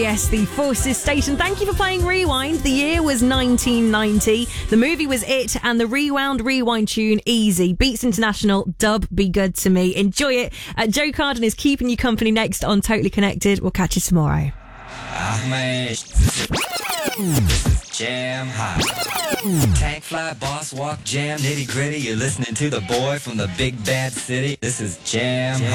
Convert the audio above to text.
Yes, the Forces Station. Thank you for playing Rewind. The year was 1990. The movie was It, and the Rewind tune, Easy. Beats International, dub, Be Good to Me. Enjoy it. Joe Carden is keeping you company next on Totally Connected. We'll catch you tomorrow. This is Jam Hot. Tank fly, boss walk, jam, nitty gritty. You're listening to the boy from the big bad city. This is Jam Hot.